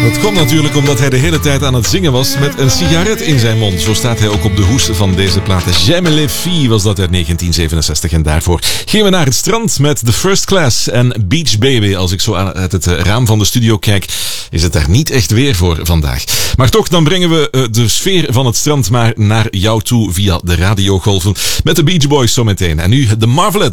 Dat kwam natuurlijk omdat hij de hele tijd aan het zingen was met een sigaret in zijn mond. Zo staat hij ook op de hoes van deze plaat. J'aime les filles was dat uit 1967. En daarvoor gingen we naar het strand met The First Class en Beach Baby. Als ik zo uit het raam van de studio kijk, is het daar niet echt weer voor vandaag. Maar toch, dan brengen we de sfeer van het strand maar naar jou toe via de radiogolven met de Beach Boys zometeen. En nu The Marvelettes.